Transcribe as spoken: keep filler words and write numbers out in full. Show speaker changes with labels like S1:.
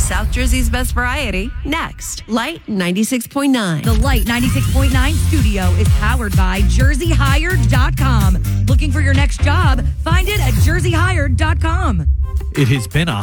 S1: South Jersey's best variety, next. Light ninety-six point nine.
S2: The Light ninety-six point nine studio is powered by jersey hired dot com. Looking for your next job? Find it at jersey hired dot com.
S3: It has been a